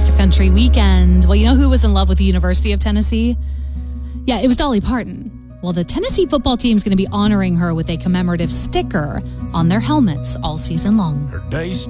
best of country weekend. Well, you know who was in love with the University of Tennessee? Yeah, it was Dolly Parton. Well, the Tennessee football team is going to be honoring her with a commemorative sticker on their helmets all season long. Her days